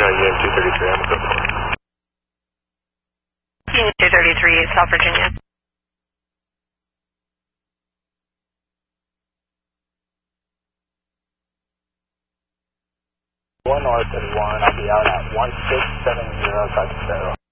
Unit 233, I'm good. Unit 233, South Virginia. One North and 1, I'll be out at 1670 South Zero.